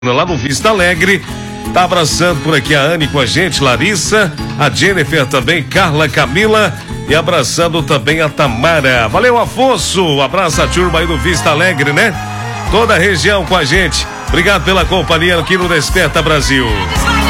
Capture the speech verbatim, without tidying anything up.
lá no Vista Alegre. Tá abraçando por aqui a Anne com a gente, Larissa, a Jennifer também, Carla, Camila e abraçando também a Tamara. Valeu, Afonso, abraça a turma aí do Vista Alegre, né? Toda a região com a gente. Obrigado pela companhia aqui no Desperta Brasil.